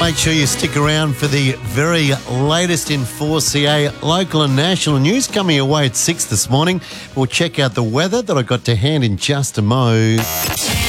make sure you stick around for the very latest in 4CA local and national news coming your way at 6 this morning. We'll check out the weather that I got to hand in just a mo.